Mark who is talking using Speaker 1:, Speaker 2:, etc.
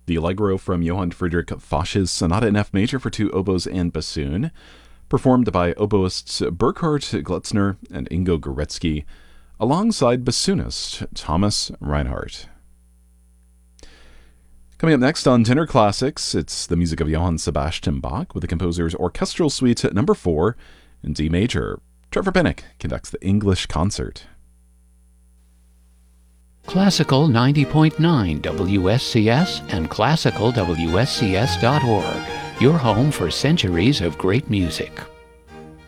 Speaker 1: The Allegro from Johann Friedrich Foch's Sonata in F major for two oboes and bassoon, performed by oboists Burkhard Glutzner and Ingo Goretzky, alongside bassoonist Thomas Reinhardt. Coming up next on Tenor Classics, it's the music of Johann Sebastian Bach with the composer's Orchestral Suite No. 4 in D major. Trevor Pinnock conducts the English concert.
Speaker 2: Classical 90.9 WSCS and classicalwscs.org, your home for centuries of great music.